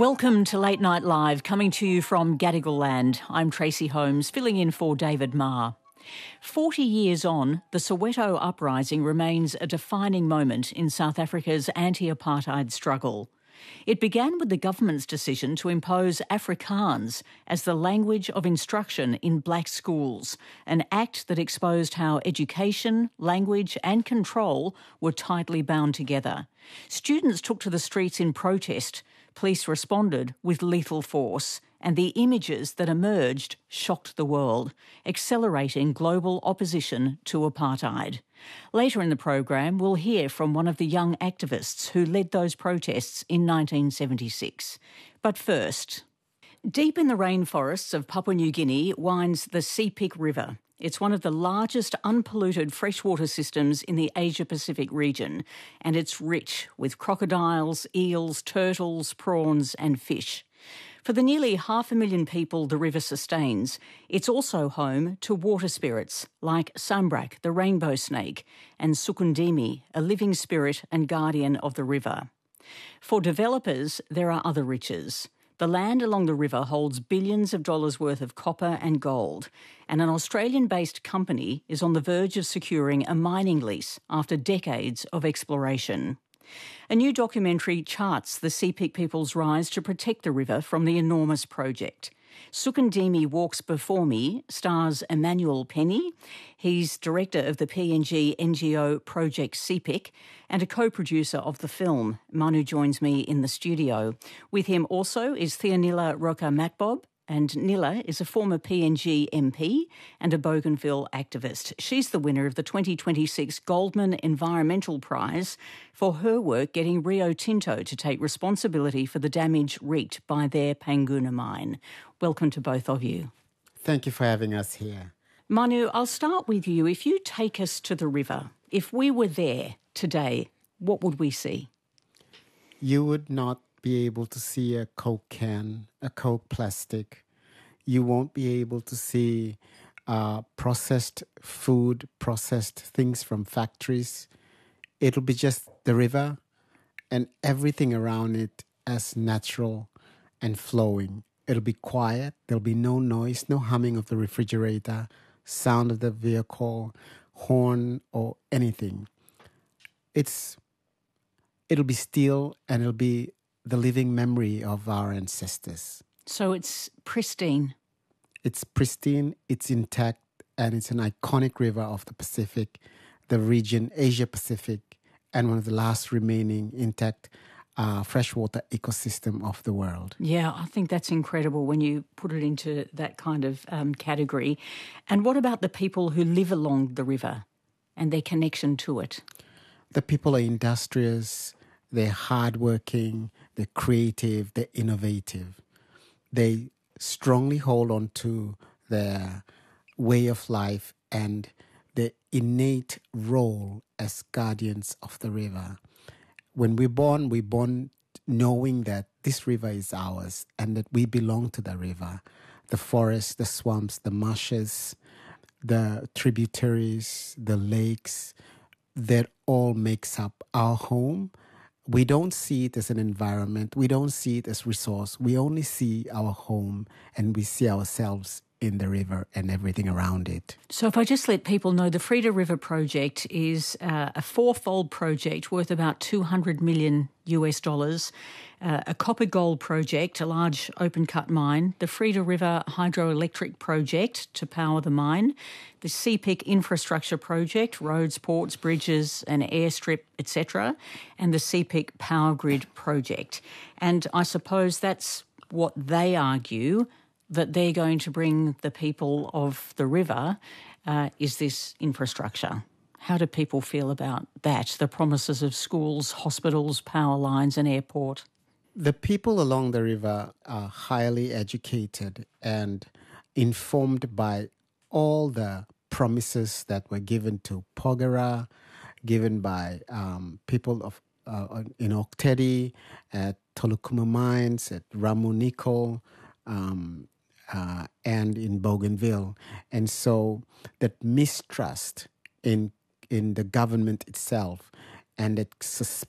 Welcome to Late Night Live, coming to you from Gadigal Land. I'm Tracy Holmes, filling in for David Marr. 40 years on, the Soweto uprising remains a defining moment in South Africa's anti-apartheid struggle. It began with the government's decision to impose Afrikaans as the language of instruction in black schools, an act that exposed how education, language and control were tightly bound together. Students took to the streets in protest. Police responded with lethal force, and the images that emerged shocked the world, accelerating global opposition to apartheid. Later in the program, we'll hear from one of the young activists who led those protests in 1976. But first, deep in the rainforests of Papua New Guinea winds the Sepik River. It's one of the largest unpolluted freshwater systems in the Asia-Pacific region, and it's rich with crocodiles, eels, turtles, prawns and fish. For the nearly 500,000 people the river sustains, it's also home to water spirits like Sambrak, the rainbow snake, and Sukundimi, a living spirit and guardian of the river. For developers, there are other riches. The land along the river holds billions of dollars worth of copper and gold, and an Australian-based company is on the verge of securing a mining lease after decades of exploration. A new documentary charts the Sepik people's rise to protect the river from the enormous project. Sukundimi Walks Before Me stars Emmanuel Penny. He's director of the PNG NGO Project Sepik and a co-producer of the film. Manu joins me in the studio. With him also is Theonila Roka Matbob, and Nila is a former PNG MP and a Bougainville activist. She's the winner of the 2026 Goldman Environmental Prize for her work getting Rio Tinto to take responsibility for the damage wreaked by their Panguna mine. Welcome to both of you. Thank you for having us here. Manu, I'll start with you. If you take us to the river, if we were there today, what would we see? You would not be able to see a Coke can, a Coke plastic. You won't be able to see processed food, processed things from factories. It'll be just the river and everything around it as natural and flowing. It'll be quiet. There'll be no noise, no humming of the refrigerator, sound of the vehicle, horn or anything. It'll be still and it'll be the living memory of our ancestors. So it's pristine. It's pristine, it's intact, and it's an iconic river of the Pacific, the region, Asia-Pacific, and one of the last remaining intact freshwater ecosystem of the world. Yeah, I think that's incredible when you put it into that kind of category. And what about the people who live along the river and their connection to it? The people are industrious, they're hardworking, they're creative, they're innovative. They strongly hold on to their way of life and their innate role as guardians of the river. When we're born knowing that this river is ours and that we belong to the river. The forests, the swamps, the marshes, the tributaries, the lakes, that all makes up our home. We don't see it as an environment. We don't see it as resource. We only see our home and we see ourselves in the river and everything around it. So if I just let people know, the Freda River project is a fourfold project worth about $200 million US, a copper gold project, a large open cut mine, the Freda River hydroelectric project to power the mine, the Sepik infrastructure project, roads, ports, bridges, an airstrip, etc., and the Sepik power grid project. And I suppose that's what they argue, that they're going to bring the people of the river, is this infrastructure. How do people feel about that, the promises of schools, hospitals, power lines and airport? The people along the river are highly educated and informed by all the promises that were given to Porgera, given by people of in Oktedi, at Tolokuma Mines, at Ramu Nickel, and in Bougainville. And so that mistrust in the government itself and that